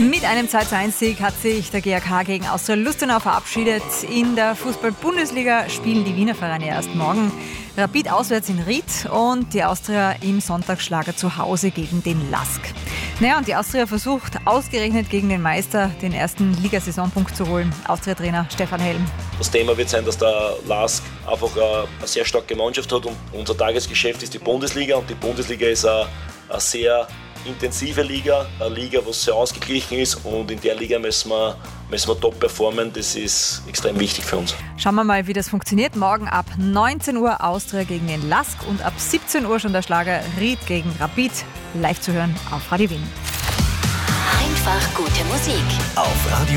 Mit einem 2:1-Sieg hat sich der GAK gegen Austria Lustenau verabschiedet. In der Fußball-Bundesliga spielen die Wiener Vereine erst morgen. Rapid auswärts in Ried und die Austria im Sonntagsschlager zu Hause gegen den LASK. Naja, und die Austria versucht ausgerechnet gegen den Meister den ersten Ligasaisonpunkt zu holen. Austria-Trainer Stefan Helm. Das Thema wird sein, dass der LASK einfach eine sehr starke Mannschaft hat und unser Tagesgeschäft ist die Bundesliga und die Bundesliga ist eine sehr intensive Liga, eine Liga, die sehr ausgeglichen ist und in der Liga müssen wir top performen, das ist extrem wichtig für uns. Schauen wir mal, wie das funktioniert. Morgen ab 19 Uhr Austria gegen den LASK und ab 17 Uhr schon der Schlager Ried gegen Rapid. Live zu hören auf Radio Wien. Einfach gute Musik. Auf Radio